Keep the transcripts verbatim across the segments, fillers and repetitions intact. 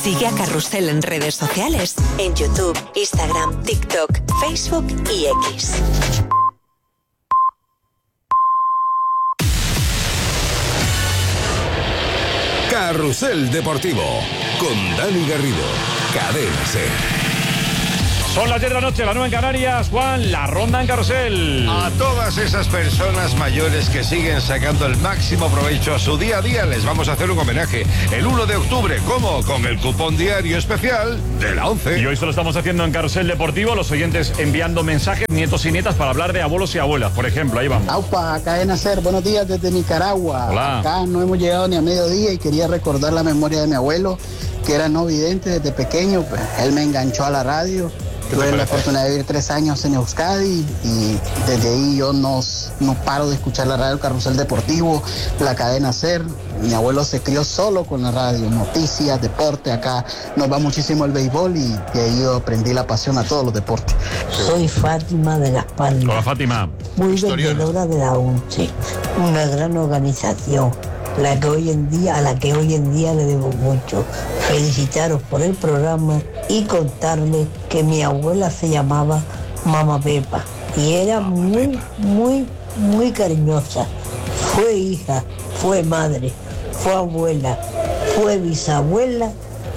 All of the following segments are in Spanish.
Sigue a Carrusel en redes sociales, en YouTube, Instagram, TikTok, Facebook y X. Carrusel Deportivo con Dani Garrido, Cadena Ser. Son las diez de la noche, la nueve en Canarias. Juan, la ronda en Carrusel. A todas esas personas mayores que siguen sacando el máximo provecho a su día a día, les vamos a hacer un homenaje el uno de octubre. ¿Cómo? Con el cupón diario especial de la once. Y hoy se lo estamos haciendo en Carrusel Deportivo. Los oyentes enviando mensajes, nietos y nietas, para hablar de abuelos y abuelas. Por ejemplo, ahí vamos. Aupa, Cadena Ser, buenos días desde Nicaragua. Hola. Acá no hemos llegado ni a mediodía y quería recordar la memoria de mi abuelo, que era no vidente desde pequeño. Pues él me enganchó a la radio. Tuve la fortuna de vivir tres años en Euskadi y desde ahí yo no, no paro de escuchar la radio, el Carrusel Deportivo, la Cadena Ser. Mi abuelo se crió solo con la radio, noticias, deporte. Acá nos va muchísimo el béisbol y de ahí yo aprendí la pasión a todos los deportes. Soy Fátima de Las Palmas. Hola, Fátima. Muy vendedora de la UNCE, una gran organización, la que hoy en día, a la que hoy en día le debo mucho. Felicitaros por el programa y contarles que mi abuela se llamaba Mama Pepa y era muy, muy, muy cariñosa. Fue hija, fue madre, fue abuela, fue bisabuela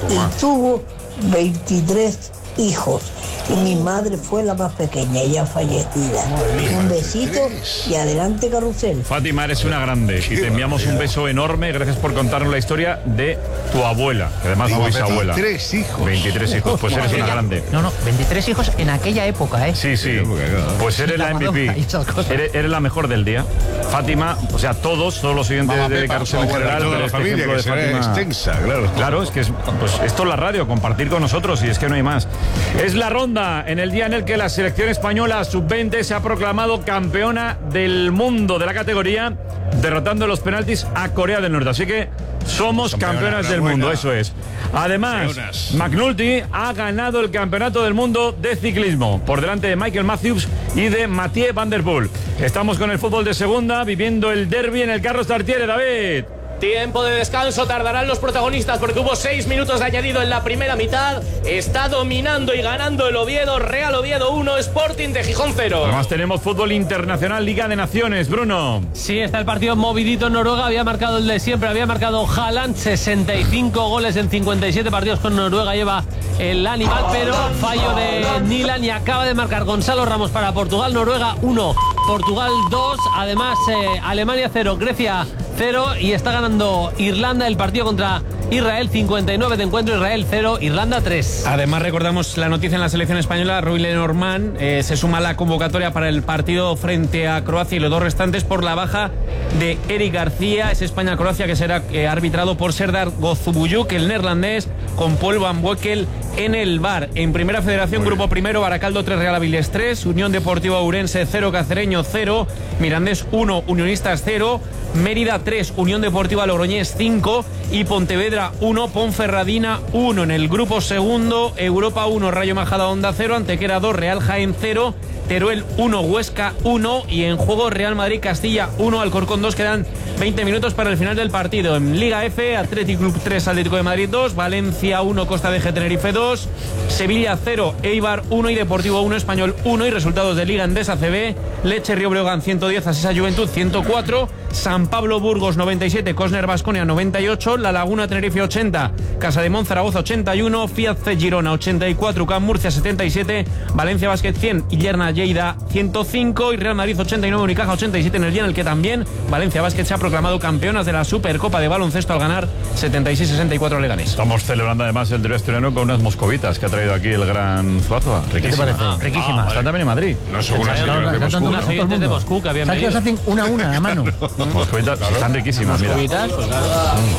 y tuvo veintitrés hijos. Y mi madre fue la más pequeña, ella fallecida. Un besito y adelante, Carrusel. Fátima, eres una grande y te enviamos un beso enorme. Gracias por contarnos la historia de tu abuela, que además fue bisabuela. veintitrés hijos. veintitrés hijos, pues eres una grande. No, no, veintitrés hijos en aquella época, ¿eh? Sí, sí. Pues eres la M V P. Eres, eres la mejor del día. Fátima, o sea, todos, todos los oyentes Mamá de Pepa, Carrusel en abuela, general, toda pero la este familia, ejemplo que de será Fátima. extensa, claro. Claro, es que es, pues esto es la radio, compartir con nosotros, y es que no hay más. Es la ronda en el día en el que la selección española sub veinte se ha proclamado campeona del mundo de la categoría, derrotando en los penaltis a Corea del Norte. Así que somos Campeona, campeonas del mundo, eso es. Además, Campeonas. McNulty ha ganado el campeonato del mundo de ciclismo, por delante de Michael Matthews y de Mathieu Van Der Poel. Estamos con el fútbol de segunda, viviendo el derbi en el Carlos Tartiere, David. Tiempo de descanso, tardarán los protagonistas porque hubo seis minutos de añadido en la primera mitad. Está dominando y ganando el Oviedo, Real Oviedo uno, Sporting de Gijón cero. Además tenemos fútbol internacional, Liga de Naciones, Bruno. Sí, está el partido movidito en Noruega, había marcado el de siempre, había marcado Haaland, sesenta y cinco goles en cincuenta y siete partidos con Noruega, lleva el animal, pero fallo de Nilan y acaba de marcar Gonzalo Ramos para Portugal, Noruega uno, Portugal dos, además eh, Alemania cero, Grecia cero y está ganando Irlanda el partido contra Israel, cincuenta y nueve de encuentro, Israel cero, Irlanda tres. Además recordamos la noticia en la selección española, Rui Lenormand eh, se suma a la convocatoria para el partido frente a Croacia y los dos restantes por la baja de Eric García. Es España-Croacia que será eh, arbitrado por Serdar Gozubuyuk, el neerlandés, con Paul Van Boekel en el V A R. En Primera Federación, grupo primero, Baracaldo tres, Real Avilés tres, Unión Deportiva Ourense cero, Cacereño cero, Mirandés uno, Unionistas cero, Mérida tres, Unión Deportiva Logroñés cinco y Pontevedra uno, Ponferradina uno. En el grupo segundo, Europa uno, Rayo Majadahonda cero, Antequera dos, Real Jaén cero, Teruel uno, Huesca uno y en juego Real Madrid Castilla uno, Alcorcón dos. Quedan veinte minutos para el final del partido. En Liga F, Athletic Club tres, Atlético de Madrid dos, Valencia uno, Costa de G Tenerife dos, Sevilla cero, Eibar uno y Deportivo uno, Español uno. Y resultados de Liga Endesa C B, Leche Río Breogán ciento diez, Asisa Juventud ciento cuatro, San Pablo Burgos noventa y siete, Cosner Baskonia noventa y ocho, La Laguna Tenerife ochenta, Casa de Mon Zaragoza ochenta y uno, Fiat C Girona ochenta y cuatro, U C A M Murcia setenta y siete, Valencia Basket cien y Lerna Lleida ciento cinco y Real Madrid ochenta y nueve, Unicaja ochenta y siete, en el día en el que también Valencia Basket se ha proclamado campeonas de la Supercopa de Baloncesto al ganar setenta y seis sesenta y cuatro a Leganés. Estamos celebrando además el derbi asturiano con unas moscovitas que ha traído aquí el gran Zuazua. ¿Qué te parece? Ah, riquísimas. Ah, están también en Madrid. No son unas señoras de Moscú. Unas oyentes de Moscú que habían ¿Sabes que venido. os hacen una a una a mano? Moscovitas están riquísimas, mira. Moscovitas, pues claro.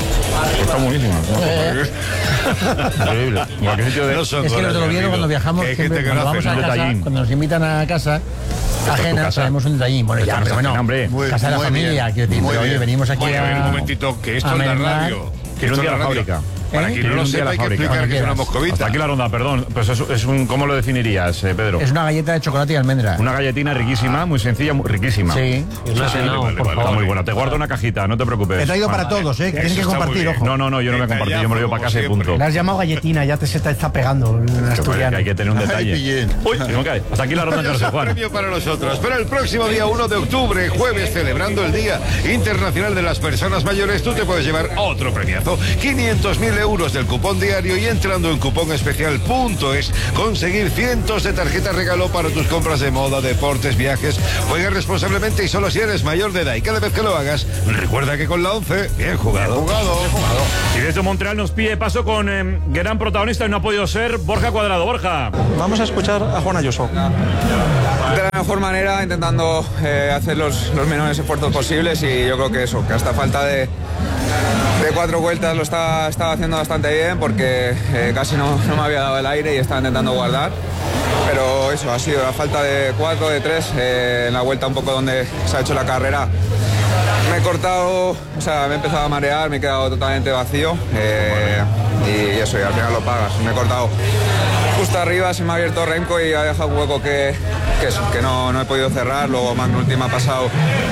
Están buenísimas. Increíble. Cualquier sitio de... No son Es que los del Oviedo cuando viajamos, hay siempre, gente que cuando no vamos hace a un casa, detallín. cuando nos invitan a casa ajena, casa. traemos un detallín. Bueno, ya, Esta pero casa bueno, ajena, hombre. Muy- casa de la muy familia, bien. quiero decir, Muy pero oye, bien. venimos aquí Bueno, a... a ver, un momentito, que esto a es la merendar. radio. Quiero un día a la Esto es fábrica. Para ¿Eh? quien no lo sepa, hay que explicar que es una moscovita. Hasta aquí la ronda, perdón. Pues es, es un, ¿cómo lo definirías, eh, Pedro? Es una galleta de chocolate y almendra. Una galletina riquísima, muy sencilla, muy riquísima. Sí. Y no sé, no, por Está favor. muy buena. Te guardo una cajita, no te preocupes. He traído para Vale. todos, ¿eh? Que tienen que está muy compartir, bien. ojo. No, no, no, yo no me compartí, yo me lo llevo para casa y punto. Le has llamado galletina, ya te se está, está pegando el Que asturiano. hay que tener un detalle. pillín. Uy, que no cae. Hasta aquí la ronda, Carlos Juan. Premio para nosotros. Pero el próximo día uno de octubre, jueves, celebrando el Día Internacional de las Personas Mayores, tú te puedes llevar otro premiazo. quinientos mil euros del cupón diario y entrando en cuponespecial punto es conseguir cientos de tarjetas regalo para tus compras de moda, deportes, viajes. Juega responsablemente y solo si eres mayor de edad. Y cada vez que lo hagas, recuerda que con la once, bien jugado. Bien jugado. Bien jugado. Y desde Montreal nos pide paso con eh, gran protagonista y no ha podido ser Borja Cuadrado. Borja. Vamos a escuchar a Juan Ayuso. De la mejor manera, intentando eh, hacer los, los menores esfuerzos posibles y yo creo que eso, que hasta falta de, de cuatro vueltas lo está, estaba haciendo bastante bien porque eh, casi no, no me había dado el aire y estaba intentando guardar. Pero eso, ha sido la falta de cuatro, de tres, eh, en la vuelta un poco donde se ha hecho la carrera. Me he cortado, o sea, me he empezado a marear, me he quedado totalmente vacío eh, y eso, y al final lo pagas. Me he cortado justo arriba, se me ha abierto Remco y ha dejado un hueco que, que, eso, que no, no he podido cerrar. Luego Magnulti me ha pasado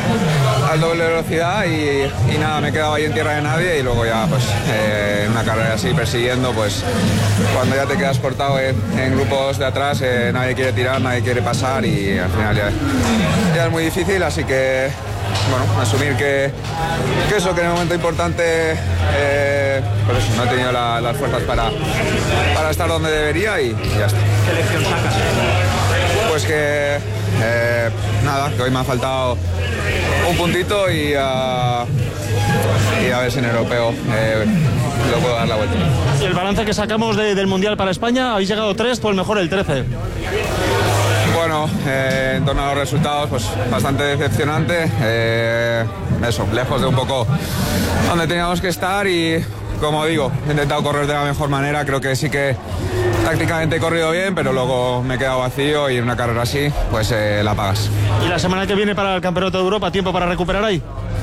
al doble de velocidad y, y nada, me he quedado ahí en tierra de nadie y luego ya pues eh, en una carrera así persiguiendo, pues cuando ya te quedas cortado en, en grupos de atrás, eh, nadie quiere tirar, nadie quiere pasar y al final ya, ya es muy difícil, así que bueno, asumir que, que eso, que en el momento importante eh, pues eso, no he tenido la, las fuerzas para, para estar donde debería y, y ya está. ¿Qué lección sacas? Pues que eh, nada, que hoy me ha faltado un puntito y, uh, y a ver si en el europeo eh, lo puedo dar la vuelta. Y el balance que sacamos de, del Mundial para España, habéis llegado tres, tú el mejor el trece. Bueno, eh, en torno a los resultados, pues bastante decepcionante. Eh, eso, lejos de un poco donde teníamos que estar y, como digo, he intentado correr de la mejor manera. Creo que sí que tácticamente he corrido bien, pero luego me he quedado vacío y en una carrera así, pues eh, la pagas. ¿Y la semana que viene para el Campeonato de Europa, tiempo para recuperar ahí?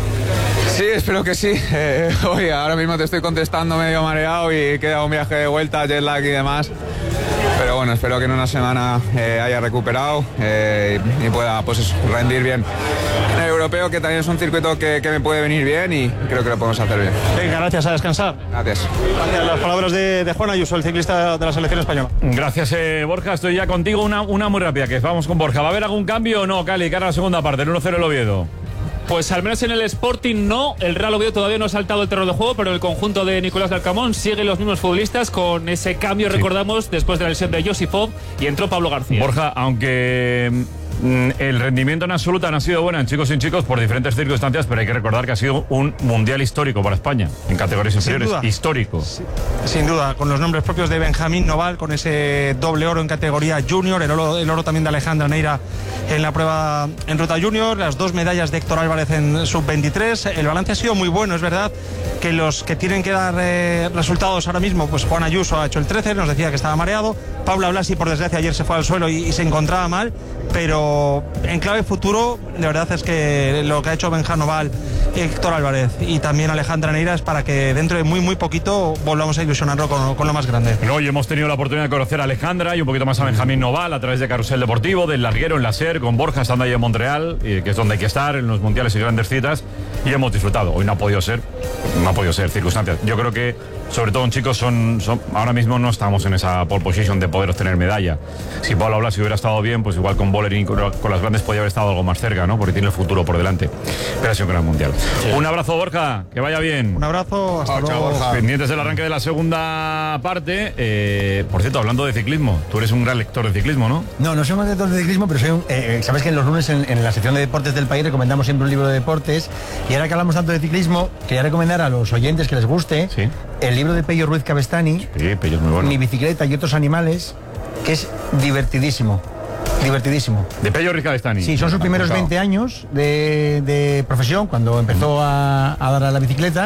Sí, espero que sí. Eh, hoy ahora mismo te estoy contestando medio mareado y queda un viaje de vuelta, jet lag y demás. Pero bueno, espero que en una semana eh, haya recuperado eh, y, y pueda pues eso, rendir bien en el europeo, que también es un circuito que, que me puede venir bien y creo que lo podemos hacer bien. Venga, gracias, a descansar. Gracias. Gracias. Las palabras de, de Juan Ayuso, el ciclista de la selección española. Gracias, eh, Borja. Estoy ya contigo. Una, una muy rápida, que vamos con Borja. ¿Va a haber algún cambio o no, Cali? Cara a la segunda parte, el uno cero el Oviedo. Pues al menos en el Sporting no, el Real Oviedo todavía no ha saltado el terreno de juego, pero el conjunto de Nicolás del Camón sigue los mismos futbolistas con ese cambio, sí. Recordamos, después de la lesión de Josifov y entró Pablo García. Borja, aunque mm, el rendimiento en absoluta no ha sido bueno en chicos y en chicos por diferentes circunstancias, pero hay que recordar que ha sido un mundial histórico para España, en categorías inferiores, histórico. Sí, sin duda, con los nombres propios de Benjamín Noval, con ese doble oro en categoría junior, el oro, el oro también de Alejandra Neira en la prueba en ruta junior, las dos medallas de Héctor Álvarez en sub veintitrés. El balance ha sido muy bueno, es verdad que los que tienen que dar eh, resultados ahora mismo, pues Juan Ayuso ha hecho el trece, nos decía que estaba mareado, Paula Blasi por desgracia ayer se fue al suelo y, y se encontraba mal, pero en clave futuro de verdad es que lo que ha hecho Benjamín Noval, Héctor Álvarez y también Alejandra Neira es para que dentro de muy muy poquito volvamos a ilusionarlo con, con lo más grande. Pero hoy hemos tenido la oportunidad de conocer a Alejandra y un poquito más a Benjamín Noval a través de Carrusel Deportivo, del Larguero en la SER, con Borja estando ahí en Montreal, y que es donde hay que estar en los mundiales y grandes citas, y hemos disfrutado. Hoy no ha podido ser, no ha podido ser circunstancias. Yo creo que sobre todo en chicos son, son ahora mismo no estamos en esa pole position de poder obtener medalla. Si Pablo Blasi hubiera estado bien, pues igual con Bolerín con, con las grandes podría haber estado algo más cerca, ¿no? Porque tiene el futuro por delante. Pero ha sido un gran mundial. Sí. Un abrazo, Borja, que vaya bien. Un abrazo, hasta luego. Borja. Pendientes del arranque de la segunda parte. Eh, por cierto, hablando de ciclismo, tú eres un gran lector de ciclismo, ¿no? No, no soy un lector de ciclismo, pero soy un, eh, sabes que en los lunes en, en la sección de deportes del país recomendamos siempre un libro de deportes, y ahora que hablamos tanto de ciclismo, quería recomendar a los oyentes que les guste, ¿sí?, el libro de Pello Ruiz Cabestany, sí, Pello es muy bueno. Mi bicicleta y otros animales, que es divertidísimo. Divertidísimo. De Pello Ruiz Cabestany. Sí, son sus primeros veinte años de, de profesión, cuando empezó a, a dar a la bicicleta,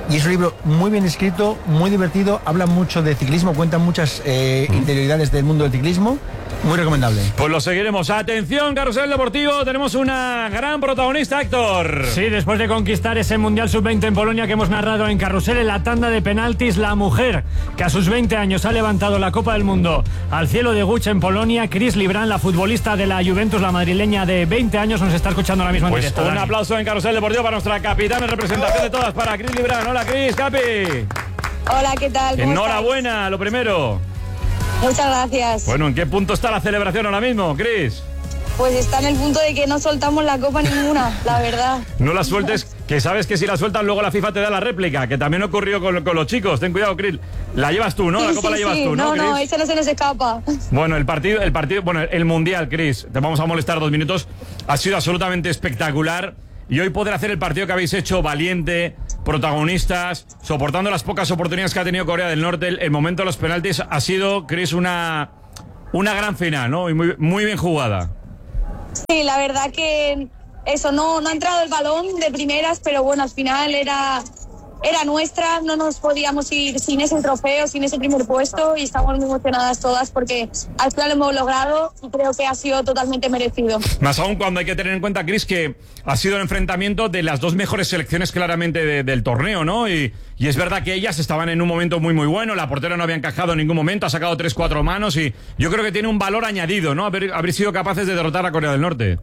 y es un libro muy bien escrito, muy divertido, habla mucho de ciclismo, cuenta muchas eh, interioridades del mundo del ciclismo, muy recomendable. Pues lo seguiremos. Atención, Carrusel Deportivo, tenemos una gran protagonista, Héctor. Sí, después de conquistar ese Mundial sub veinte en Polonia que hemos narrado en Carrusel, en la tanda de penaltis, la mujer que a sus veinte años ha levantado la Copa del Mundo al cielo de Guch en Polonia, Chris Librán, la futbolista de la Juventus, la madrileña de veinte años, nos está escuchando ahora mismo en pues directo. Un Dani. aplauso en Carrusel Deportivo para nuestra capitana en representación de todas, para Chris Librán. Hola, Chris, Capi. Hola, ¿qué tal? ¿Cómo Enhorabuena, estáis? lo primero. Muchas gracias. Bueno, ¿en qué punto está la celebración ahora mismo, Chris? Pues está en el punto de que no soltamos la copa ninguna, la verdad. No la sueltes, que sabes que si la sueltas luego la FIFA te da la réplica, que también ocurrió con, con los chicos. Ten cuidado, Chris. La llevas tú, ¿no? Sí, la copa sí, la llevas sí. tú, ¿no, No, no, Chris? eso no se nos escapa. Bueno, el partido, el partido, bueno, el Mundial, Chris, te vamos a molestar dos minutos, ha sido absolutamente espectacular. Y hoy poder hacer el partido que habéis hecho valiente, protagonistas, soportando las pocas oportunidades que ha tenido Corea del Norte, el, el momento de los penaltis ha sido, Chris, una, una gran final, ¿no? Y muy, muy bien jugada. Sí, la verdad que eso, no, no ha entrado el balón de primeras, pero bueno, al final era, era nuestra, no nos podíamos ir sin ese trofeo, sin ese primer puesto, y estamos muy emocionadas todas porque al final lo hemos logrado y creo que ha sido totalmente merecido. Más aún cuando hay que tener en cuenta, Chris, que ha sido el enfrentamiento de las dos mejores selecciones claramente de, del torneo, ¿no? Y, y es verdad que ellas estaban en un momento muy muy bueno, la portera no había encajado en ningún momento, ha sacado tres cuatro manos y yo creo que tiene un valor añadido, ¿no? Haber, haber sido capaces de derrotar a Corea del Norte.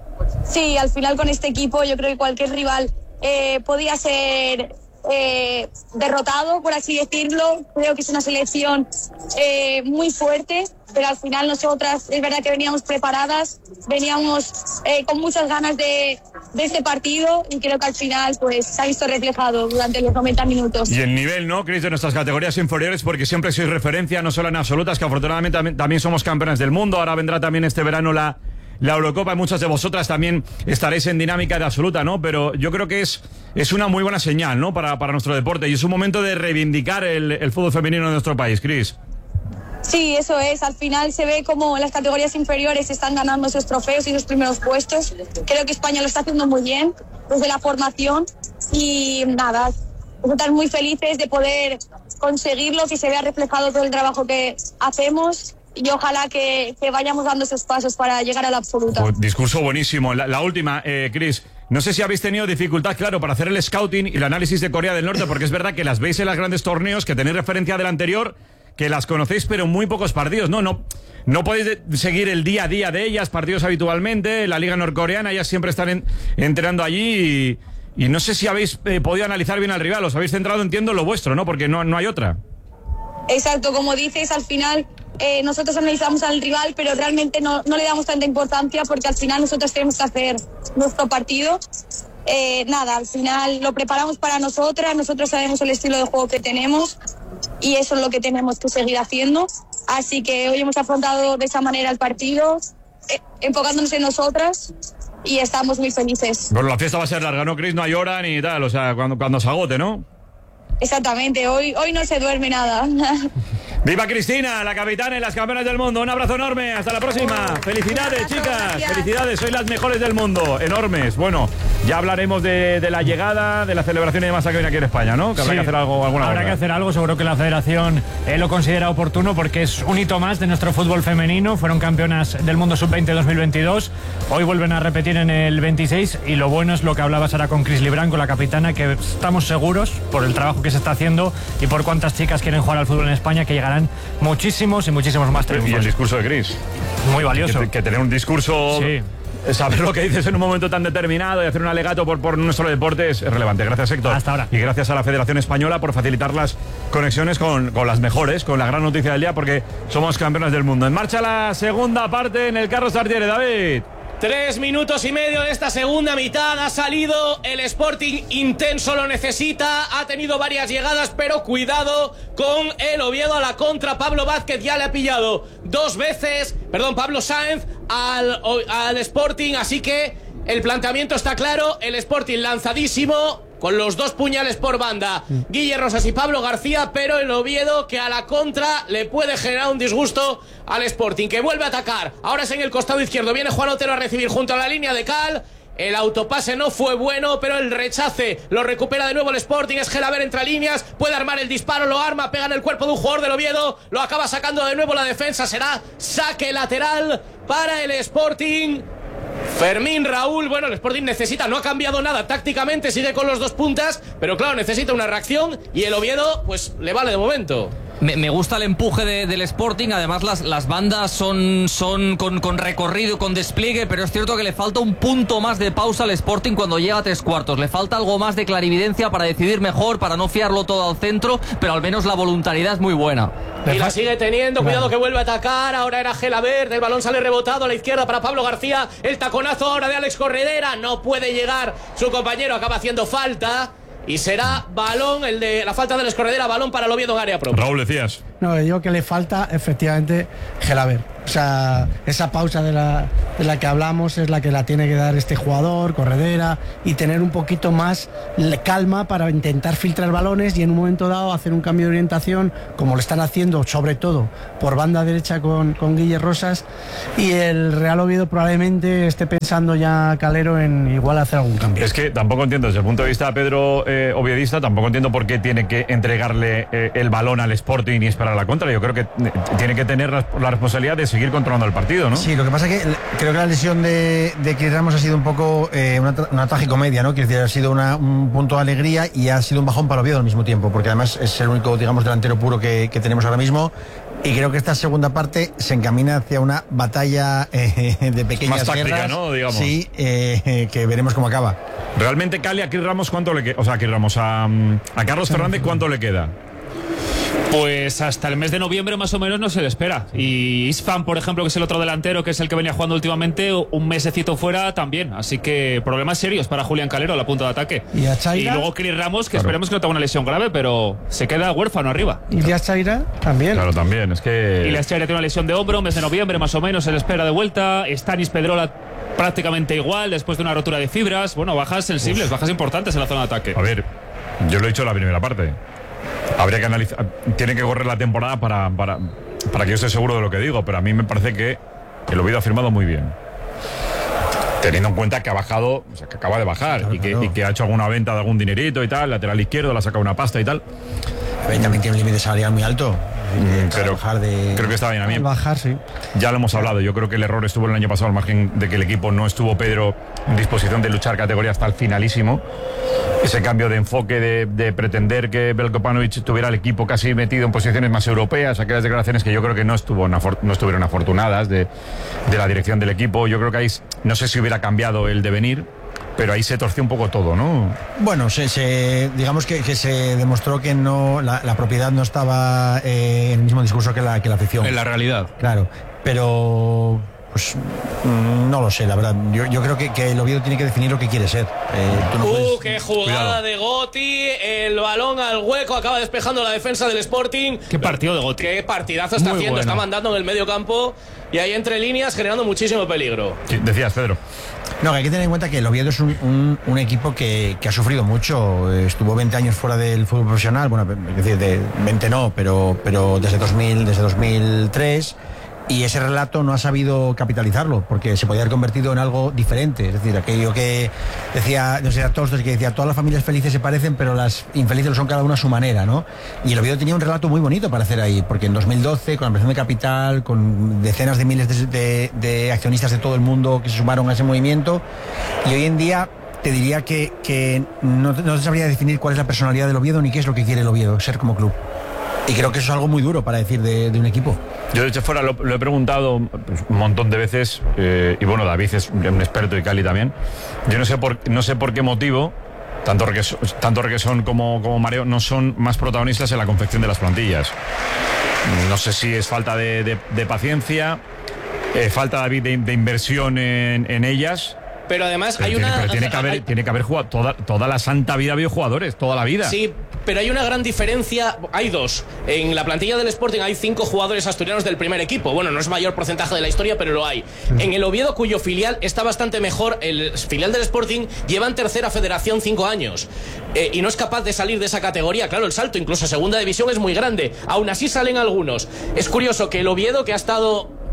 Sí, al final con este equipo yo creo que cualquier rival eh, podía ser eh, derrotado, por así decirlo. Creo que es una selección eh, muy fuerte, pero al final nosotras es verdad que veníamos preparadas, veníamos eh, con muchas ganas de, de este partido y creo que al final pues se ha visto reflejado durante los noventa minutos. Y el nivel, ¿no, Chris, de nuestras categorías inferiores, porque siempre sois referencia, no solo en absolutas, que afortunadamente también, también somos campeonas del mundo. Ahora vendrá también este verano la, la Eurocopa y muchas de vosotras también estaréis en dinámica de absoluta, ¿no? Pero yo creo que es, es una muy buena señal, ¿no? Para, para nuestro deporte y es un momento de reivindicar el, el fútbol femenino de nuestro país, Chris. Sí, eso es. Al final se ve como en las categorías inferiores están ganando esos trofeos y esos primeros puestos. Creo que España lo está haciendo muy bien desde la formación y nada, estamos muy felices de poder conseguirlo, que se vea reflejado todo el trabajo que hacemos y ojalá que, que vayamos dando esos pasos para llegar a la absoluta. Pues, discurso buenísimo. La, la última, eh, Chris, no sé si habéis tenido dificultad, claro, para hacer el scouting y el análisis de Corea del Norte, porque es verdad que las veis en los grandes torneos, que tenéis referencia del anterior, que las conocéis, pero muy pocos partidos, ¿no? No, no podéis seguir el día a día de ellas, partidos habitualmente, la liga norcoreana, ellas siempre están en, entrenando allí y, y no sé si habéis eh, podido analizar bien al rival, os habéis centrado, entiendo, en lo vuestro, ¿no? Porque no, no hay otra. Exacto, como dices, al final eh, nosotros analizamos al rival, pero realmente no, no le damos tanta importancia porque al final nosotros tenemos que hacer nuestro partido. Eh, nada, al final lo preparamos para nosotras, nosotros sabemos el estilo de juego que tenemos y eso es lo que tenemos que seguir haciendo. Así que hoy hemos afrontado de esa manera el partido, eh, enfocándonos en nosotras y estamos muy felices. Bueno, la fiesta va a ser larga, ¿no, Chris? No hay hora ni tal, o sea, cuando, cuando se agote, ¿no? Exactamente, hoy, hoy no se duerme nada. ¡Viva Cristina, la capitana y las campeonas del mundo! Un abrazo enorme, hasta la próxima. Felicidades, chicas, gracias. felicidades, sois las mejores del mundo, enormes. Bueno, ya hablaremos de, de la llegada, de la celebración y demás que viene aquí en España, ¿no? Que habrá Sí, que hacer algo alguna Habrá hora. que hacer algo, seguro que la federación eh, lo considera oportuno porque es un hito más de nuestro fútbol femenino. Fueron campeonas del mundo sub veinte dos mil veintidós, hoy vuelven a repetir en el veintiséis y lo bueno es lo que hablabas ahora con Chris Librán, con la capitana, que estamos seguros por el trabajo que se está haciendo y por cuántas chicas quieren jugar al fútbol en España que llegarán muchísimos y muchísimos más triunfos. Y el discurso de Chris. Muy valioso. Que, que tener un discurso, Sí. saber lo que dices en un momento tan determinado y hacer un alegato por, por nuestro deporte es relevante. Gracias, Héctor. Hasta ahora. Y gracias a la Federación Española por facilitar las conexiones con, con las mejores, con la gran noticia del día, porque somos campeonas del mundo. En marcha la segunda parte en el Carlos Tartiere, David. Tres minutos y medio de esta segunda mitad. Ha salido el Sporting intenso, lo necesita. Ha tenido varias llegadas, pero cuidado con el Oviedo a la contra. Pablo Vázquez ya le ha pillado dos veces, perdón, Pablo Sáenz al, al Sporting. Así que el planteamiento está claro. El Sporting lanzadísimo, con los dos puñales por banda, Guille Rosas y Pablo García, pero el Oviedo que a la contra le puede generar un disgusto al Sporting, que vuelve a atacar. Ahora es en el costado izquierdo, viene Juan Otero a recibir junto a la línea de cal. El autopase no fue bueno, pero el rechace lo recupera de nuevo el Sporting. Es Gelaber entre líneas, puede armar el disparo, lo arma, pega en el cuerpo de un jugador del Oviedo, lo acaba sacando de nuevo la defensa. Será saque lateral para el Sporting. Fermín Raúl, bueno, el Sporting necesita, no ha cambiado nada tácticamente, sigue con los dos puntas, pero claro, necesita una reacción y el Oviedo, pues le vale de momento. Me, me gusta el empuje de, del Sporting, además las, las bandas son, son con, con recorrido, con despliegue, pero es cierto que le falta un punto más de pausa al Sporting cuando llega a tres cuartos, le falta algo más de clarividencia para decidir mejor, para no fiarlo todo al centro, pero al menos la voluntariedad es muy buena. Y la sigue teniendo, cuidado que vuelve a atacar, ahora era Gelaber, el balón sale rebotado a la izquierda para Pablo García, el taconazo ahora de Alex Corredera, no puede llegar su compañero, acaba haciendo falta. Y será balón, el de la falta de la escorredera, balón para el Oviedo en área propia. Raúl, decías. No, digo que le falta efectivamente Gelaber. O sea, esa pausa de la, de la que hablamos es la que la tiene que dar este jugador, Corredera, y tener un poquito más calma para intentar filtrar balones y en un momento dado hacer un cambio de orientación, como lo están haciendo sobre todo por banda derecha con, con Guille Rosas, y el Real Oviedo probablemente esté pensando ya Calero en igual hacer algún cambio. Es que tampoco entiendo, desde el punto de vista de Pedro eh, Oviedista, tampoco entiendo por qué tiene que entregarle eh, el balón al Sporting y esperar la contra. Yo creo que tiene que tener la, la responsabilidad de seguir controlando el partido, ¿no? Sí, lo que pasa es que creo que la lesión de, de Chris Ramos ha sido un poco eh, una, una tragicomedia, ¿no? Quiere decir, ha sido una, un punto de alegría y ha sido un bajón para Oviedo al mismo tiempo, porque además es el único, digamos, delantero puro que, que tenemos ahora mismo. Y creo que esta segunda parte se encamina hacia una batalla eh, de pequeñas más táctica, guerras, ¿no? Digamos. Sí, eh, que veremos cómo acaba. Realmente, Cali, a Chris Ramos, ¿cuánto le queda? O sea, a Chris Ramos, a, a Carlos Fernández, ¿cuánto le queda? Pues hasta el mes de noviembre más o menos no se le espera. Y Isfan, por ejemplo, que es el otro delantero, que es el que venía jugando últimamente, un mesecito fuera también. Así que problemas serios para Julián Calero a la punta de ataque. Y a Chaira. Y luego Chris Ramos, que Claro. esperemos que no tenga una lesión grave, pero se queda huérfano arriba. Y Díaz Chaira también. Claro, también, es que... Y la Chaira tiene una lesión de hombro, mes de noviembre más o menos, se le espera de vuelta. Stanis Pedrola prácticamente igual, después de una rotura de fibras. Bueno, bajas sensibles, Uf. bajas importantes en la zona de ataque. A ver, yo lo he dicho en la primera parte. Habría que analizar, tiene que correr la temporada para, para, para que yo esté seguro de lo que digo, pero a mí me parece que el Oviedo ha firmado muy bien. Teniendo en cuenta que ha bajado, o sea, que acaba de bajar, claro, y, que, claro. y que ha hecho alguna venta de algún dinerito y tal, lateral izquierdo, le ha sacado una pasta y tal. Pero también tiene un límite salarial muy alto. Mm, pero bajar de... creo que está bien. A mí, bajar, sí. Ya lo hemos hablado. Yo creo que el error estuvo el año pasado, al margen de que el equipo no estuvo, Pedro, en disposición de luchar categoría hasta el finalísimo. Ese cambio de enfoque de, de pretender que Veljko Paunovic tuviera el equipo casi metido en posiciones más europeas, aquellas declaraciones que yo creo que no, estuvo, no estuvieron afortunadas de, de la dirección del equipo. Yo creo que ahí, no sé si hubiera cambiado el devenir, pero ahí se torció un poco todo, ¿no? Bueno, se, se, digamos que, que se demostró que no la, la propiedad no estaba eh, en el mismo discurso que la, que la afición. En la realidad. Claro, pero... Pues no lo sé, la verdad. Yo, yo creo que, que el Oviedo tiene que definir lo que quiere ser. Eh, tú no uh, puedes... qué jugada Cuidado. de Gotti. El balón al hueco, acaba despejando la defensa del Sporting. Qué partido de Gotti. Qué partidazo está Muy haciendo. Bueno. Está mandando en el medio campo y ahí entre líneas generando muchísimo peligro. Sí, decías, Pedro. No, que hay que tener en cuenta que el Oviedo es un, un, un equipo que, que ha sufrido mucho. Estuvo veinte años fuera del fútbol profesional. Bueno, es decir, de veinte no, pero, pero desde dos mil, desde dos mil tres. Y ese relato no ha sabido capitalizarlo, porque se podía haber convertido en algo diferente. Es decir, aquello que decía, no sé, a todos, que decía, todas las familias felices se parecen, pero las infelices lo son cada una a su manera, ¿no? Y el Oviedo tenía un relato muy bonito para hacer ahí, porque en dos mil doce, con la ampliación de capital, con decenas de miles de, de, de accionistas de todo el mundo que se sumaron a ese movimiento, y hoy en día te diría que, que no, no sabría definir cuál es la personalidad del Oviedo ni qué es lo que quiere el Oviedo, ser como club. Y creo que eso es algo muy duro para decir de, de un equipo. Yo de hecho fuera lo, lo he preguntado pues, un montón de veces eh, y bueno, David es un experto y Cali también. Yo no sé por, no sé por qué motivo tanto Requesón, tanto Requesón como, como Mareo no son más protagonistas en la confección de las plantillas. No sé si es falta de, de, de paciencia, eh, falta David de, de inversión en, en ellas. Pero además pero hay tiene, una... Pero tiene que haber, hay... tiene que haber jugado toda, toda la santa vida habido jugadores, toda la vida. Sí, pero hay una gran diferencia. Hay dos. En la plantilla del Sporting hay cinco jugadores asturianos del primer equipo. Bueno, no es mayor porcentaje de la historia, pero lo hay. En el Oviedo, cuyo filial está bastante mejor, el filial del Sporting lleva en tercera federación cinco años. Eh, y no es capaz de salir de esa categoría. Claro, el salto incluso a segunda división es muy grande. Aún así salen algunos. Es curioso que el Oviedo, que ha estado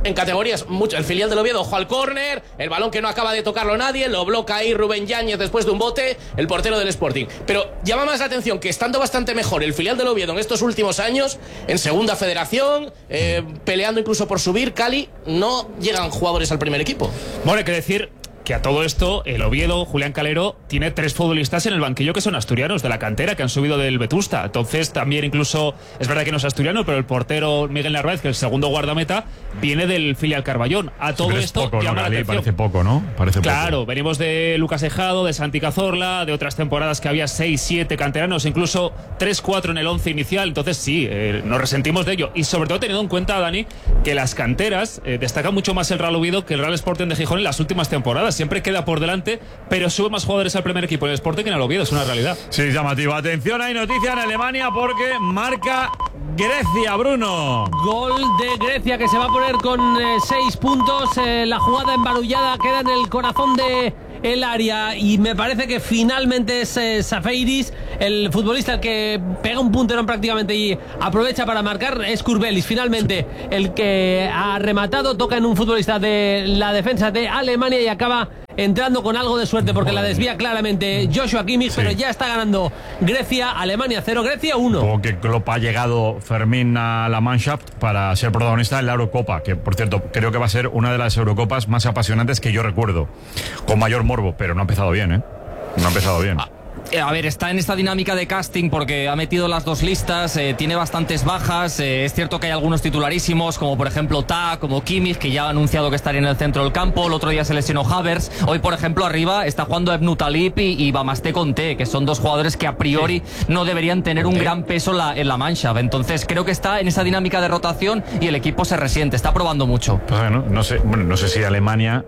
en categorías mucho. El filial del Oviedo, ojo al córner, el balón que no acaba de tocarlo nadie, lo bloca ahí Rubén Yáñez después de un bote, el portero del Sporting. Pero llama más la atención que estando bastante mejor el filial del Oviedo en estos últimos años, en segunda federación, eh, peleando incluso por subir, Cali, no llegan jugadores al primer equipo. Bueno, hay que decir que a todo esto, el Oviedo, Julián Calero, tiene tres futbolistas en el banquillo que son asturianos de la cantera, que han subido del Vetusta. Entonces, también incluso, es verdad que no es asturiano, pero el portero Miguel Narváez, que es el segundo guardameta, viene del filial Carballón. A todo sí, esto poco, llama ¿no, la Cali? atención. Parece poco, ¿no? Parece Claro, poco. venimos de Lucas Ejado, de Santi Cazorla, de otras temporadas que había seis, siete canteranos, incluso tres, cuatro en el once inicial. Entonces, sí, eh, nos resentimos de ello. Y sobre todo teniendo en cuenta, Dani, que las canteras eh, destacan mucho más el Real Oviedo que el Real Sporting de Gijón en las últimas temporadas. Siempre queda por delante, pero sube más jugadores al primer equipo en el Sporting que en el Oviedo, es una realidad. Sí, llamativo. Atención, hay noticia en Alemania porque marca Grecia, Bruno. Gol de Grecia que se va a poner con eh, seis puntos. Eh, la jugada embarullada queda en el corazón de el área y me parece que finalmente es eh, Safaris, el futbolista que pega un punterón prácticamente y aprovecha para marcar. Es Kurbelis finalmente el que ha rematado, toca en un futbolista de la defensa de Alemania y acaba entrando con algo de suerte porque la desvía claramente Joshua Kimmich, sí. Pero ya está ganando Grecia. Alemania cero, Grecia uno. Como que Klopp ha llegado, Fermín, a la Mannschaft para ser protagonista en la Eurocopa, que por cierto creo que va a ser una de las Eurocopas más apasionantes que yo recuerdo, con mayor morbo, pero no ha empezado bien, ¿eh? No ha empezado bien. Ah. A ver, está en esta dinámica de casting porque ha metido las dos listas, eh, tiene bastantes bajas, eh, es cierto que hay algunos titularísimos como por ejemplo Ta, como Kimmich, que ya ha anunciado que estaría en el centro del campo. El otro día se lesionó Havertz, hoy por ejemplo arriba está jugando Ebnu Talib y, y Bamaste Conté, que son dos jugadores que a priori sí. no deberían tener un gran peso en la, en la Mannschaft. Entonces creo que está en esa dinámica de rotación y el equipo se resiente, está probando mucho. Pues bueno, no sé, bueno, no sé si Alemania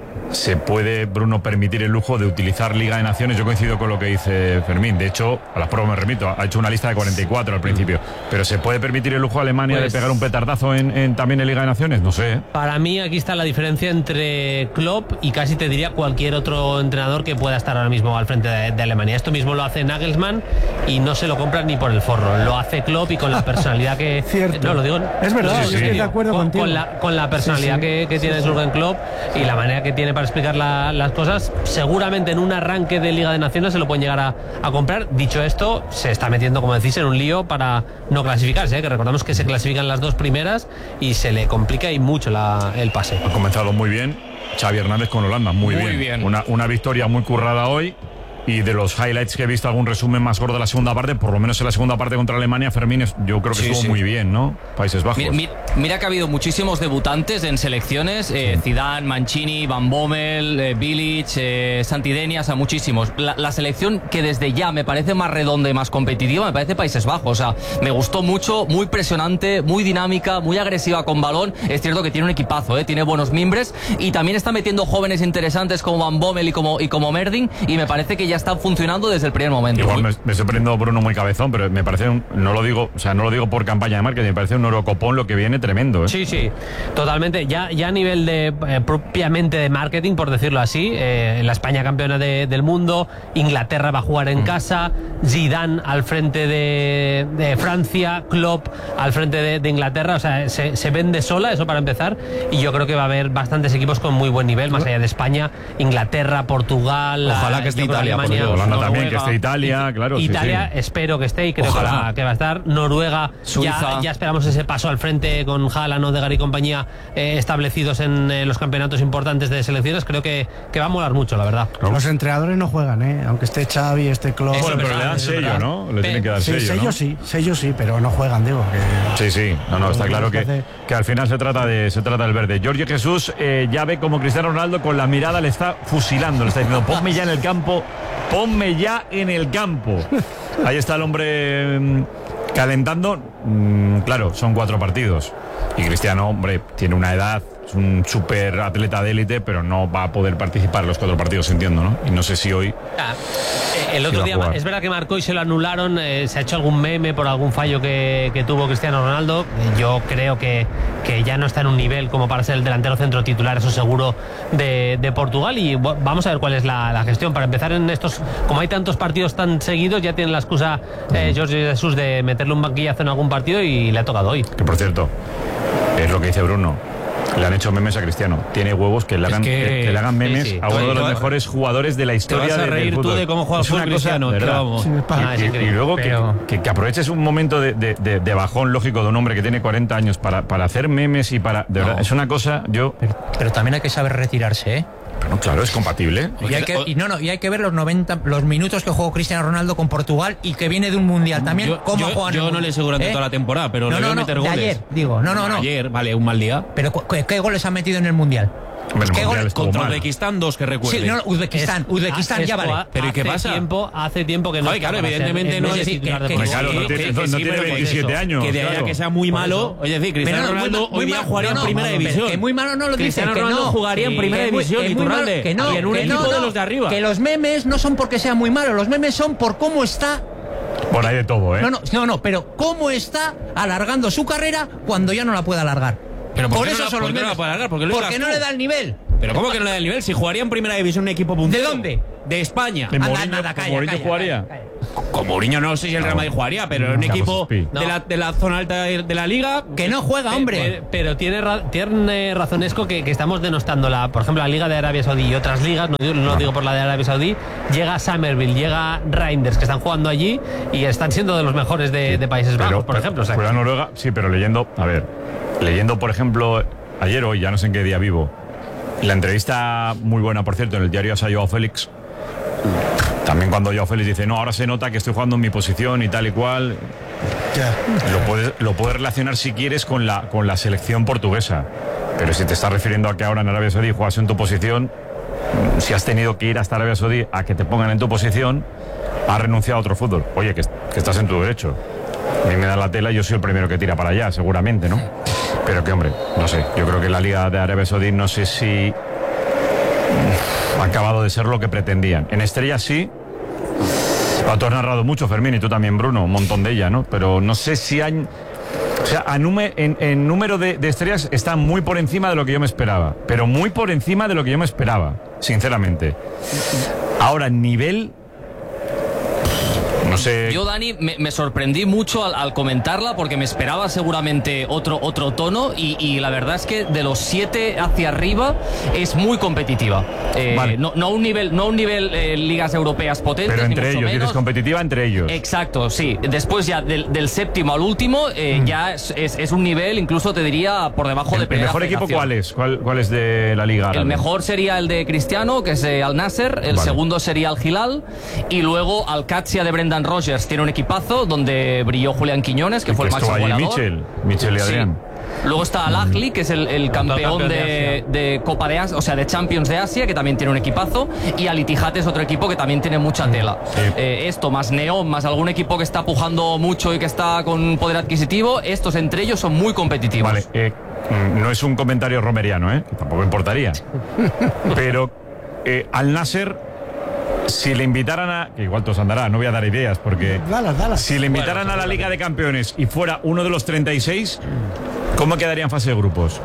se puede, Bruno, permitir el lujo de utilizar Liga de Naciones. Yo coincido con lo que dice Fermín. De hecho, a las pruebas me remito. Ha hecho una lista de cuarenta y cuatro al principio. Pero ¿se puede permitir el lujo a Alemania pues, de pegar un petardazo en, en, también en Liga de Naciones? No sé. ¿eh? Para mí aquí está la diferencia entre Klopp y casi te diría cualquier otro entrenador que pueda estar ahora mismo al frente de, de Alemania. Esto mismo lo hace Nagelsmann y no se lo compran ni por el forro. Lo hace Klopp y con la personalidad que... Cierto. No, lo digo... Es verdad, sí, sí. Estoy de acuerdo con, contigo. Con la, con la personalidad sí, sí. que, que tiene Jürgen Klopp y la manera que tiene para explicar la, las cosas, seguramente en un arranque de Liga de Naciones se lo pueden llegar a, a comprar. Dicho esto, se está metiendo, como decís, en un lío para no clasificarse, ¿eh? Que recordamos que se clasifican las dos primeras y se le complica y mucho la, el pase. Ha comenzado muy bien Xavi Hernández con Holanda, muy, muy bien, bien. Una, una victoria muy currada hoy. Y de los highlights que he visto, algún resumen más gordo de la segunda parte, por lo menos en la segunda parte contra Alemania, Fermín, yo creo que sí, estuvo sí. muy bien, ¿no? Países Bajos. Mi, mi, mira que ha habido muchísimos debutantes en selecciones, eh, sí. Zidane, Mancini, Van Bommel, eh, Bilic, eh, Santidenia, o sea, muchísimos. La, la selección que desde ya me parece más redonda y más competitiva, me parece Países Bajos. O sea, me gustó mucho, muy presionante, muy dinámica, muy agresiva con balón. Es cierto que tiene un equipazo, eh, tiene buenos mimbres y también está metiendo jóvenes interesantes como Van Bommel y como, y como Merding, y me parece que ya están funcionando desde el primer momento. Igual me, me estoy poniendo Bruno muy cabezón, pero me parece un, no lo digo, o sea, no lo digo por campaña de marketing, me parece un Eurocopón lo que viene tremendo, ¿eh? Sí, sí, totalmente. Ya, ya a nivel de eh, propiamente de marketing, por decirlo así, eh, la España campeona de, del mundo, Inglaterra va a jugar en mm. casa, Zidane al frente de, de Francia, Klopp al frente de, de Inglaterra, o sea, se, se vende sola, eso para empezar, y yo creo que va a haber bastantes equipos con muy buen nivel, más allá de España, Inglaterra, Portugal, ojalá que esté Italia, Alemania, Holanda Noruega, también, que esté Italia, claro. Italia, sí, sí. espero que esté y creo que va, que va a estar. Noruega, ya, ya esperamos ese paso al frente con Haaland, Odegaard y compañía eh, establecidos en eh, los campeonatos importantes de selecciones. Creo que, que va a molar mucho, la verdad. Los entrenadores no juegan, ¿eh? Aunque esté Xavi, esté Klopp. Bueno, pero le dan sello, ¿no? Le tienen que dar sí, sello, sello ¿no? sí, sello sí, pero no juegan, digo. Sí, Que... sí, no, no, está claro que, que al final se trata de se trata del verde. Jorge Jesús eh, ya ve como Cristiano Ronaldo con la mirada le está fusilando, le está diciendo, ponme ya en el campo, ponme ya en el campo. Ahí está el hombre mmm, calentando. Mm, claro, son cuatro partidos. Y Cristiano, hombre, tiene una edad, es un súper atleta de élite, pero no va a poder participar en los cuatro partidos, entiendo, ¿no? Y no sé si hoy... Ah, el otro día, es verdad que marcó y se lo anularon, eh, se ha hecho algún meme por algún fallo que, que tuvo Cristiano Ronaldo. Yo creo que, que ya no está en un nivel como para ser el delantero centro titular, eso seguro, de, de Portugal. Y bueno, vamos a ver cuál es la, la gestión. Para empezar, en estos, como hay tantos partidos tan seguidos, ya tienen la excusa eh, Jorge Jesús de meterle un banquillazo en algún partido y le ha tocado hoy. Que por cierto, es lo que dice Bruno. Le han hecho memes a Cristiano. Tiene huevos que le hagan, Es que- que, que le hagan memes sí, sí. a uno de los Te- mejores jugadores de la historia te vas a de- del reír tú fútbol. de cómo juega Es fútbol una cosa, Cristiano, ¿verdad? pero vamos. Sí, me pasa. Y- Ah, es y, increíble. y luego que- Pero- que, que aproveches un momento de, de- de- de bajón lógico de un hombre que tiene cuarenta años para, para hacer memes y para... De verdad, No. es una cosa... yo Pero también hay que saber retirarse, ¿eh? Bueno, claro, es compatible. Y hay, que, y no, no, y hay que ver los noventa, los minutos que jugó Cristiano Ronaldo con Portugal y que viene de un mundial también. Yo, ¿Cómo yo- juegan yo el- no le sé durante ¿eh? toda la temporada, pero No, le no, veo no, meter de goles. ayer, digo, no, no, no. Ayer, vale, un mal día. Pero cu- ¿qué, qué goles han metido en el mundial? Hombre, el ¿Qué Mundial goles? estuvo Contra mal. Uzbekistán, dos que recuerde. Sí, no, no, Uzbekistán, Es- Uzbekistán es- ya vale. Pero ¿y qué hace pasa? Tiempo, hace tiempo que no Joder, está claro, para ser evidentemente el no Messi es- titular de que- Portugal. claro, no que- tiene- que- no que sí, tiene pero que veintisiete eso, años, Que de ahí a claro. que sea muy Por malo, eso. es decir, Cristiano Pero no, muy Ronaldo ma- muy hoy día malo, jugaría no, en no, primera pero división. que muy malo no lo Cristiano dicen, que Ronaldo no. jugaría en Sí. primera Que muy- división, que muy malo, Iturralde, que no, y en un que equipo no, de no, los de arriba. Que los memes no son porque sea muy malo, los memes son por cómo está. Por ahí de todo, ¿eh? No, no, no, no, pero cómo está alargando su carrera cuando ya no la puede alargar. Pero ¿por por qué eso no la- son por los qué no la memes. puede alargar? Porque lo Porque digas no tú. le da el nivel. Pero ¿cómo que no le da el nivel? Si jugaría en primera división un equipo puntero. ¿De dónde? De España. ¿De Anda, Mourinho, nada, con calla, Mourinho calla, jugaría? Con Mourinho no sé si el Real Madrid jugaría, pero en un Carlos equipo Espi. de la, de la zona alta de, de la liga. Que no juega, Pe- hombre. pe- Pero tiene, ra- tiene razonesco que, que estamos denostando, la, por ejemplo, la Liga de Arabia Saudí y otras ligas, no, digo- no digo por la de Arabia Saudí, llega Summerville, llega Reinders, que están jugando allí y están siendo de los mejores de, de Países Bajos, por ejemplo. O sea, Fuera Noruega, sí, pero leyendo, a ver, leyendo, por ejemplo, ayer o hoy, ya no sé en qué día vivo, la entrevista muy buena, por cierto, en el diario a Joao Félix. También cuando Joao Félix dice, no, ahora se nota que estoy jugando en mi posición y tal y cual. Lo puedes, lo puedes relacionar si quieres con la, con la selección portuguesa. Pero si te estás refiriendo a que ahora en Arabia Saudí juegas en tu posición, si has tenido que ir hasta Arabia Saudí a que te pongan en tu posición, has renunciado a otro fútbol. Oye, que, que estás en tu derecho. A mí me da la tela y yo soy el primero que tira para allá, seguramente, ¿no? Pero que, hombre, no sé. Yo creo que la Liga de Arabia Saudí no sé si ha acabado de ser lo que pretendían. En Estrella sí. Tú has narrado mucho, Fermín, y tú también, Bruno, un montón de ella, ¿no? Pero no sé si hay... O sea, a nume- en, en número de, de estrellas está muy por encima de lo que yo me esperaba. Pero muy por encima de lo que yo me esperaba, sinceramente. Ahora, nivel... No sé... Yo, Dani, me, me sorprendí mucho al, al comentarla porque me esperaba seguramente otro, otro tono y, y la verdad es que de los siete hacia arriba es muy competitiva. Eh, Vale. no, no a un nivel, no a un nivel eh, ligas europeas potentes. Pero ni entre mucho ellos, menos. dices competitiva entre ellos. Exacto, sí. Después ya del, del séptimo al último eh, ya es, es- es un nivel, incluso te diría, por debajo de ¿El, el primera mejor equipo federación. cuál es? ¿Cuál, cuál es de la Liga Árabe? El mejor sería el de Cristiano, que es eh, Al Nasser. El Vale. segundo sería Al Hilal. Y luego Al Qadsia de Brendan Rodgers tiene un equipazo donde brilló Julián Quiñones, que Y fue el estuvo máximo allí goleador. Michel, Michel y Sí. Adrián. Luego está Al Ahly, que es el, el campeón campeón de de, de Copa de Asia, o sea, de Champions de Asia, que también tiene un equipazo. Y Al Ittihad es otro equipo que también tiene mucha tela. Eh, esto, más Neón, más algún equipo que está pujando mucho y que está con poder adquisitivo, estos entre ellos son muy competitivos. Vale, eh, mm, no es un comentario romeriano, ¿eh? Que tampoco importaría. Pero eh, Al Nasser, si le invitaran a... Que igual todos andará, no voy a dar ideas, porque... Dalas, dalas. Si le invitaran a la Liga de Campeones y fuera uno de los treinta y seis, ¿cómo quedaría en fase de grupos?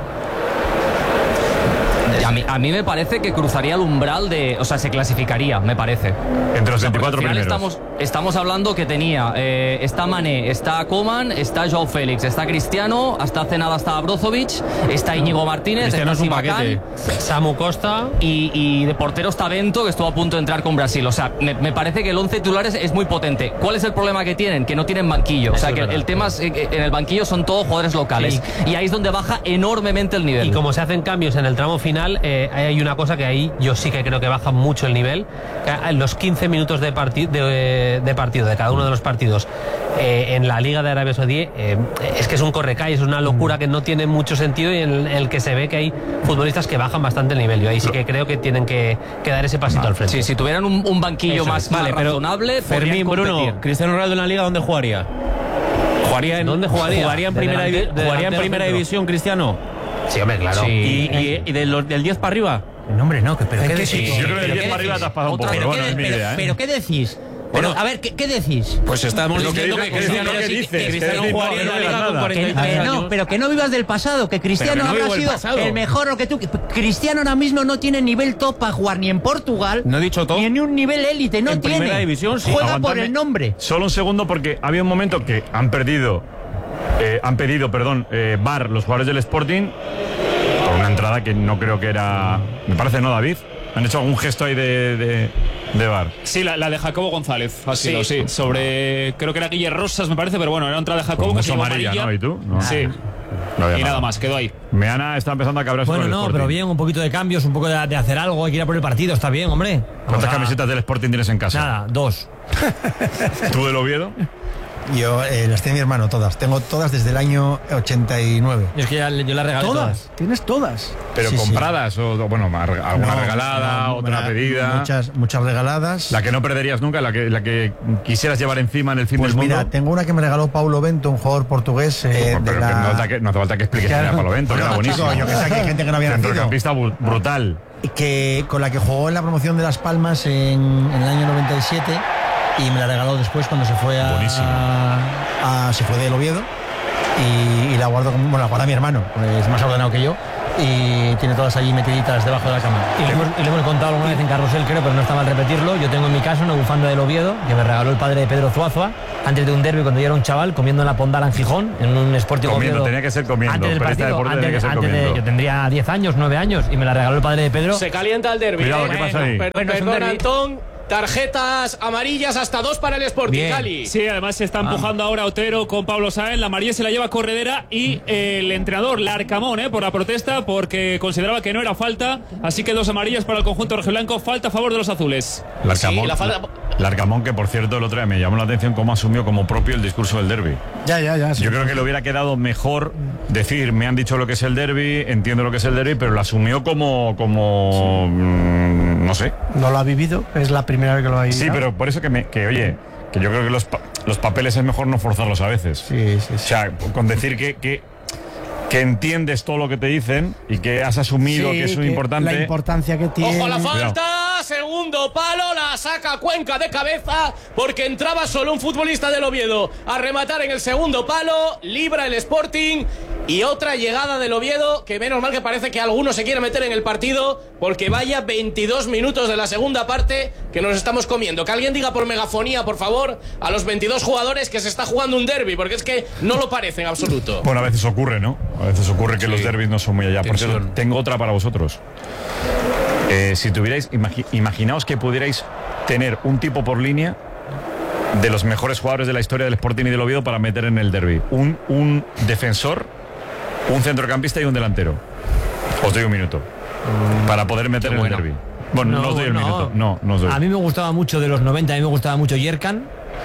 A mí, a mí me parece que cruzaría el umbral de... O sea, se clasificaría, me parece. Entre los O sea, porque veinticuatro al final primeros. Estamos, estamos hablando que tenía... eh, está Mané, está Coman, está Joao Félix, está Cristiano, hasta hace nada está Brozovic, está Íñigo Martínez, Cristiano está es un Simakan, paquete. Samu Costa. y, y de portero está Bento, que estuvo a punto de entrar con Brasil. O sea, me, me parece que el once titulares es muy potente. ¿Cuál es el problema que tienen? Que no tienen banquillo. O sea, Eso es que el, verdad. el tema es eh, que en el banquillo son todos jugadores locales. Y ahí es donde baja enormemente el nivel. Y como se hacen cambios en el tramo final, eh, hay una cosa que ahí yo sí que creo que baja mucho el nivel. Que en los quince minutos de, parti de, de partido, de cada uno de los partidos, eh, en la Liga de Arabia Saudí, eh, es que es un correcay, es una locura que no tiene mucho sentido y en el que se ve que hay futbolistas que bajan bastante el nivel. Yo ahí sí que creo que tienen que, que dar ese pasito al frente. Sí, si tuvieran un, un banquillo Eso más, es. más Vale, pero razonable, Fermín, podrían Bruno, competir. Cristiano Ronaldo en la Liga, ¿dónde jugaría? ¿Jugaría en, ¿Dónde jugaría? ¿Jugaría en De primera, delante- divi- de ¿jugaría en delantero primera centro. división, Cristiano? Sí, hombre, claro. ¿Y, y, y de los, del diez para arriba? No, hombre, no, que, pero ¿En ¿qué qué decís? sitio? Yo creo que ¿Pero el diez qué para arriba decís? te has pasado un Otra- poco, pero ¿pero bueno, qué- es mi pero- idea, ¿eh? ¿Pero qué decís? Pero, Bueno. a ver, ¿qué, qué decís? Pues estamos Pero que diciendo dices- que que Cristiano, dices- que que dices, Cristiano que jugaría en no la digas Liga con nada. Que, cuarenta y que tres no, años. pero que no vivas del pasado, que Cristiano Pero que no habrá vivo el sido pasado. el mejor o que tú. Cristiano ahora mismo no tiene nivel top para jugar ni en Portugal, No he dicho top. ni en un nivel élite, no En tiene. primera división, sí. Juega por Aguantadme el nombre. Solo un segundo, porque había un momento que han perdido, eh, han pedido, perdón, eh, V A R los jugadores del Sporting, por una entrada que no creo que era... Me parece, ¿no, David? ¿Han hecho algún gesto ahí de, de, de V A R? Sí, la, la de Jacobo González ha sido, Sí. sí. Sobre, creo que era Guille Rosas, me parece, pero bueno, era entrada de Jacobo. Pues que se mucho llevó amarilla, amarilla. ¿no? ¿Y tú? No. Sí. No había y nada más, quedó ahí. Meana está empezando a cabrarse Bueno, con el no, Sporting. pero bien, un poquito de cambios, un poco de, de hacer algo, hay que ir a por el partido, está bien, hombre. ¿Cuántas Vamos a- camisetas del Sporting tienes en casa? Nada, dos. ¿Tú del Oviedo? Yo eh, las tiene mi hermano, todas. Tengo todas desde el año ochenta y nueve. Es que ya, yo las regalé ¿Todas? ¿Tienes todas? ¿Pero Sí, sí. compradas o, bueno, alguna No, regalada, no, otra mira, pedida? Muchas, muchas regaladas. La que no perderías nunca, la que, la que quisieras llevar encima en el fin Pues del mundo. mira, tengo una que me regaló Paulo Bento, un jugador portugués. eh, Pero de que la... no, hace que, no hace falta que expliques Claro. quién era Paulo Bento, que era Bueno, buenísimo. chico, yo que sé, que hay gente que no había nacido. Centrocampista bu- brutal. que con la que jugó en la promoción de Las Palmas en, en el año noventa y siete y me la regaló después cuando se fue a, a- a- se fue del Oviedo y, y la guardo como, bueno, la guarda mi hermano, pues es más ordenado que yo y tiene todas allí metiditas debajo de la cama. Y le hemos, y le hemos contado alguna vez en Carrusel, creo, pero no está mal repetirlo. Yo tengo en mi casa una bufanda del Oviedo que me regaló el padre de Pedro Zuazua antes de un derbi cuando yo era un chaval comiendo en la Pondala en Gijón, en un Sporting Comiendo, Oviedo. tenía que ser comiendo, Antes del pero este partido, deporte antes, tenía que ser antes de- comiendo. yo tendría diez años, nueve años y me la regaló el padre de Pedro. Se calienta el derbi. Cuidado, ¿eh? ¿qué pasa ahí? Per- Bueno, es un perdón, derbi. Antón. Tarjetas amarillas hasta dos para el Sporting, Bien. Cali. Sí, además se está empujando ahora Otero con Pablo Sáenz. La amarilla se la lleva Corredera y eh, el entrenador Larcamón, eh, por la protesta, porque consideraba que no era falta. Así que dos amarillas para el conjunto rojiblanco. Falta a favor de los azules. Larcamón, Sí, la falta- Larcamón, que por cierto el otro día me llamó la atención cómo asumió como propio el discurso del derbi. Ya, ya, ya. sí. Yo creo que le hubiera quedado mejor decir, me han dicho lo que es el derbi, entiendo lo que es el derbi, pero lo asumió como, como mm, no sé. No lo ha vivido, es la primera vez que lo ha vivido. Sí, pero por eso que, me, que oye, que yo creo que los, pa- los papeles es mejor no forzarlos a veces. Sí, sí, sí. O sea, con decir que, que, que entiendes todo lo que te dicen y que has asumido Sí, que es que importante. La importancia que tiene. Ojo a la Cuidado. falta, segundo palo, la saca Cuenca de cabeza porque entraba solo un futbolista del Oviedo a rematar en el segundo palo, libra el Sporting y otra llegada del Oviedo que menos mal que parece que alguno se quiere meter en el partido porque vaya veintidós minutos de la segunda parte que nos estamos comiendo. Que alguien diga por megafonía, por favor, a los veintidós jugadores que se está jugando un derbi porque es que no lo parece en absoluto. Bueno, a veces ocurre, ¿no? A veces ocurre que los derbis no son muy allá. Por eso Tensión. tengo otra para vosotros. Eh, si tuvierais, imagi- imaginaos que pudierais tener un tipo por línea de los mejores jugadores de la historia del Sporting y del Oviedo para meter en el derbi. Un, un defensor, un centrocampista y un delantero. Os doy un minuto para poder meter en el derbi. Bueno, no, os doy el minuto. No, no os doy. A mí me gustaba mucho de los noventa, a mí me gustaba mucho Yerkan.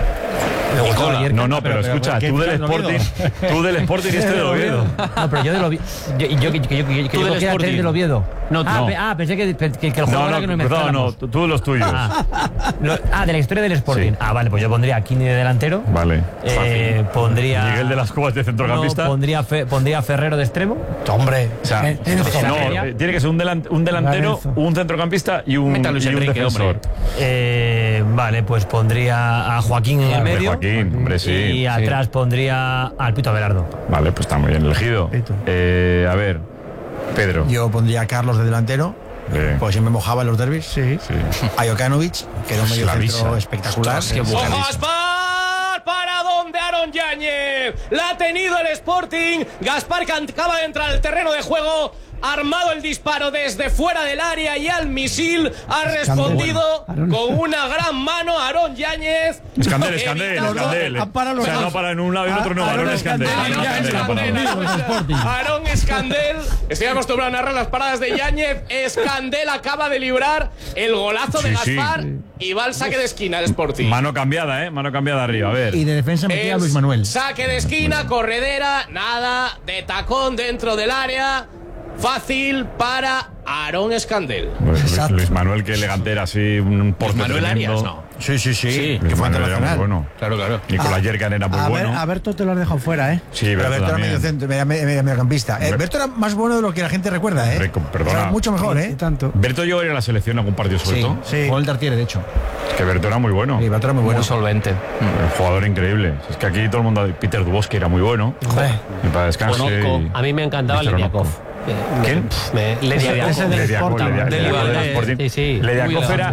Me gustaba Nicola. Yerkan. No, no, pero, escucha, ¿qué tú del dices, Sporting, Oviedo? tú del Sporting y este del Oviedo. No, pero yo del Oviedo. Yo, yo, que- que yo, que yo, que Tú yo del cogía Sporting. tres del Oviedo. No, ah, no. pe- ah, pensé que, que, que el juego No, era no, que nos cruzado, no, mezcláramos. tú tú de los tuyos. Ah, lo- ah, de la historia del Sporting. Sí. Ah, vale, pues yo pondría a Kini de delantero. Vale. Eh, pondría. Miguel de las Cubas de centrocampista. No, pondría, Fe- pondría a Ferrero de extremo. Hombre, O sea, eh, tienes razón. no, eh, tiene que ser un, delan- un delantero, Lorenzo. un centrocampista y un, Meta a Luis y un Enrique, defensor. hombre. Eh, vale, pues pondría a Joaquín en el Hombre, medio. Joaquín, hombre, sí. Y sí. atrás pondría al Pito Abelardo. Vale, pues está muy bien elegido. Eh, a ver, Pedro. Yo pondría a Carlos de delantero, Eh, pues si me mojaba en los derbis. Sí. sí. A Jokanovic, que era un medio La centro visa. espectacular. Ostras, qué ¡Ojo buena a lista. Gaspar! ¿Para dónde Aaron Yáñez? La ha tenido el Sporting. Gaspar que acaba de entrar al terreno de juego. Armado el disparo desde fuera del área y al misil ha respondido Bueno, con una gran mano Aaron Yáñez. Escandel, Escandel, Evitando- Escandel. han parado O los sea, dos. no para en un lado y en otro no. Ah, Aarón Aarón Escandel. Escandel. Aarón Aarón Escandel, Escandel. perdón. Aarón Escandel. Estoy acostumbrado a narrar las paradas de Yáñez. Escandel acaba de librar el golazo de Sí, sí. Gaspar y va al saque de esquina el Sporting. Mano cambiada, ¿eh? Mano cambiada arriba. A ver. Y de defensa metía a Es Luis Manuel. Saque de esquina, corredera, nada de tacón dentro del área. Fácil para Aarón Escandel. Pues Luis, Luis Manuel, que elegante era así, un porte Manuel tremendo. Arias, ¿no? Sí, sí, sí. Sí, que Luis fue Manuel era muy internacional. bueno. Claro, claro. Nicolás Yerkan era muy A, ver, bueno. a Berto te lo has dejado fuera, ¿eh? Sí, Pero Berto Berto era también. medio centro, medio, medio- mediocampista. Eh, Ber- Berto era más bueno de lo que la gente recuerda, ¿eh? Hombre, con- perdona. Era mucho mejor, Y ¿eh? tanto. Berto llegó a ir a la selección en algún partido Sí, suelto. Sí. Jugó en el Tartiere, de hecho. Que Berto era muy bueno. Sí, Berto era muy bueno. Muy solvente. Un jugador increíble. Es que aquí todo el mundo. Peter Dubovsky era muy bueno. Hombre. Y para descanse. Onoko. y- A mí me encantaba Mister Lediakov. Onoko. Eh, ¿Quién? me- me- Lediakov. Ese del Lediakov, Sport, Lediakov, del Lediakov del Valdés. Sporting. Sí, sí. Lediakov Muy era, elegante.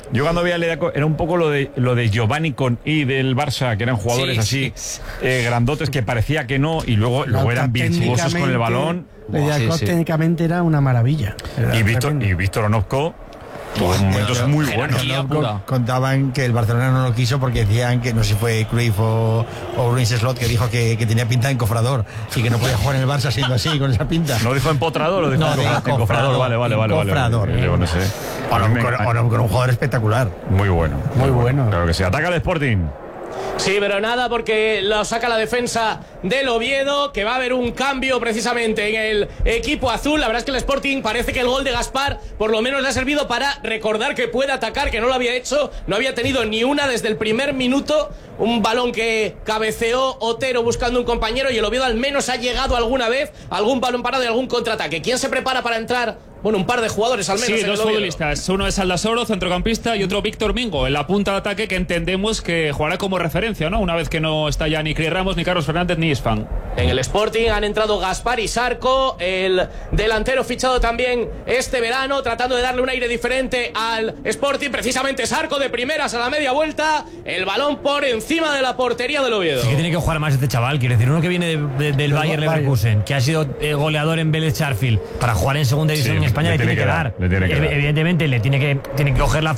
Yo cuando veía Ledaco era un poco lo de lo de Giovanni con I del Barça, que eran jugadores Sí, así sí. eh, grandotes que parecía que no y luego, luego eran virtuosos con el balón. Ledaco Sí, sí. técnicamente era una maravilla. Era Y Víctor, tremendo. y Víctor Onozco tuvo momentos muy buenos. Con- Contaban que el Barcelona no lo quiso porque decían que no sé si fue Cruyff o, o Luis Slot que dijo que, que tenía pinta de encofrador y que no podía jugar en el Barça siendo así, con esa pinta. ¿No dijo empotrador o dijo No, de encofrador? encofrador, Vale, vale, vale. vale, encofrador. vale. Yo no sé. O no, con, o no, con un jugador espectacular. Muy bueno. Muy bueno. Claro que sí. Ataca el Sporting. Sí, pero nada, porque lo saca la defensa del Oviedo, que va a haber un cambio precisamente en el equipo azul. La verdad es que el Sporting parece que el gol de Gaspar por lo menos le ha servido para recordar que puede atacar, que no lo había hecho, no había tenido ni una desde el primer minuto. Un balón que cabeceó Otero buscando un compañero y el Oviedo al menos ha llegado alguna vez a algún balón parado y algún contraataque. ¿Quién se prepara para entrar? Bueno, un par de jugadores al menos. Sí, en dos el Oviedo. futbolistas. Uno es Aldasoro, centrocampista, y otro Víctor Mingo, en la punta de ataque, que entendemos que jugará como referencia, ¿no? Una vez que no está ya ni Cris Ramos, ni Carlos Fernández, ni Isfan. En el Sporting han entrado Gaspar y Sarco, el delantero fichado también este verano, tratando de darle un aire diferente al Sporting. Precisamente Sarco de primeras a la media vuelta, el balón por encima de la portería del Oviedo. Sí que tiene que jugar más este chaval, quiero decir, uno que viene de- de- del Bayer Leverkusen, que ha sido eh, goleador en Vélez Sarsfield, para jugar en segunda división Sí, en España le le tiene tiene que que dar. dar, le tiene que Ev- dar. Evidentemente le tiene que, tiene que coger la